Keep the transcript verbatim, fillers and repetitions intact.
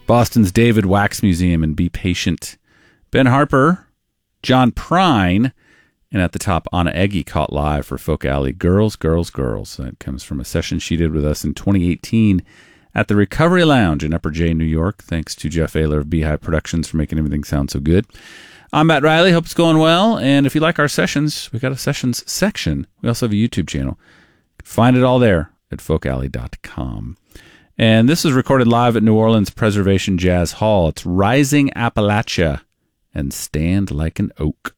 Boston's David Wax Museum and Be Patient. Ben Harper, John Prine, and at the top, Anna Eggy caught live for Folk Alley. Girls, Girls, Girls. That comes from a session she did with us in twenty eighteen at the Recovery Lounge in Upper J, New York. Thanks to Jeff Ayler of Beehive Productions for making everything sound so good. I'm Matt Riley. Hope it's going well. And if you like our sessions, we've got a sessions section. We also have a YouTube channel. Find it all there at folk alley dot com. And this is recorded live at New Orleans Preservation Jazz Hall. It's Rising Appalachia and Stand Like an Oak.